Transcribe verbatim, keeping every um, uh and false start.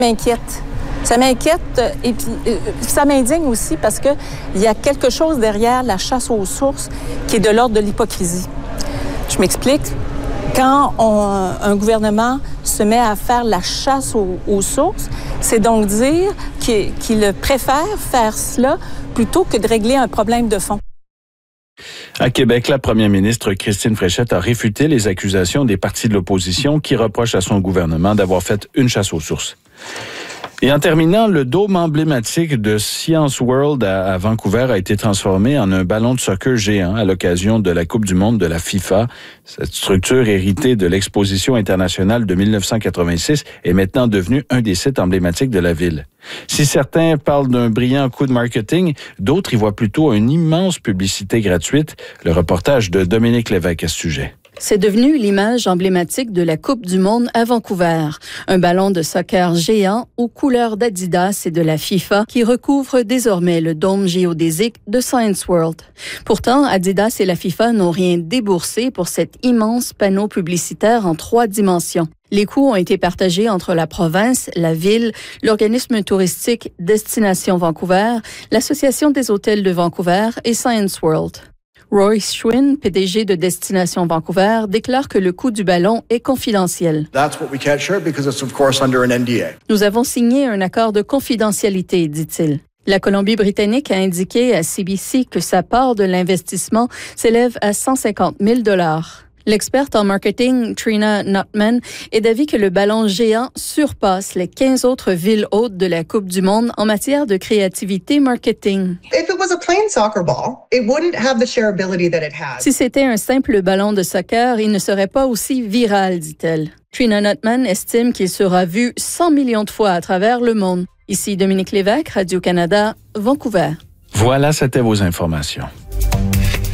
m'inquiète. Ça m'inquiète et puis euh, ça m'indigne aussi parce que il y a quelque chose derrière la chasse aux sources qui est de l'ordre de l'hypocrisie. Je m'explique. Quand on, un gouvernement se met à faire la chasse aux, aux sources, c'est donc dire qu'il, qu'il préfère faire cela plutôt que de régler un problème de fond. À Québec, la première ministre Christine Fréchette a réfuté les accusations des partis de l'opposition qui reprochent à son gouvernement d'avoir fait une chasse aux sources. Et en terminant, le dôme emblématique de Science World à, à Vancouver a été transformé en un ballon de soccer géant à l'occasion de la Coupe du monde de la FIFA. Cette structure héritée de l'exposition internationale de dix-neuf cent quatre-vingt-six est maintenant devenue un des sites emblématiques de la ville. Si certains parlent d'un brillant coup de marketing, d'autres y voient plutôt une immense publicité gratuite. Le reportage de Dominique Lévesque à ce sujet. C'est devenu l'image emblématique de la Coupe du monde à Vancouver. Un ballon de soccer géant aux couleurs d'Adidas et de la FIFA qui recouvre désormais le dôme géodésique de Science World. Pourtant, Adidas et la FIFA n'ont rien déboursé pour cet immense panneau publicitaire en trois dimensions. Les coûts ont été partagés entre la province, la ville, l'organisme touristique Destination Vancouver, l'Association des hôtels de Vancouver et Science World. Roy Schwinn, P D G de Destination Vancouver, déclare que le coût du ballon est confidentiel. That's what we can't share because it's of course under an N D A. Nous avons signé un accord de confidentialité, dit-il. La Colombie-Britannique a indiqué à C B C que sa part de l'investissement s'élève à cent cinquante mille dollars. L'experte en marketing, Trina Nutman, est d'avis que le ballon géant surpasse les quinze autres villes hôtes de la Coupe du monde en matière de créativité marketing. If it was a plain soccer ball, it wouldn't have the shareability that it has. Si c'était un simple ballon de soccer, il ne serait pas aussi viral, dit-elle. Trina Nutman estime qu'il sera vu cent millions de fois à travers le monde. Ici Dominique Lévesque, Radio-Canada, Vancouver. Voilà, c'était vos informations.